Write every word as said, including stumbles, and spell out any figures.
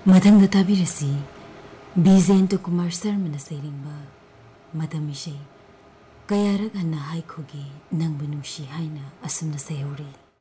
मधंग ताबिरसी Bijendra Kumar Sharma सैरिंबा मदम इशे कयारक Hannah हाइखोगे नंगबु नुंसी हाइना असुमना सैहौरी।